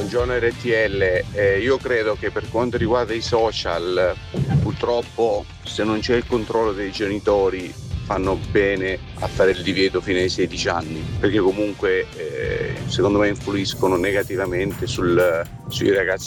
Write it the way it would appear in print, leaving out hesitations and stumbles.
buongiorno RTL. Io credo che per quanto riguarda i social, purtroppo se non c'è il controllo dei genitori fanno bene a fare il divieto fino ai 16 anni, perché comunque secondo me influiscono negativamente sui ragazzi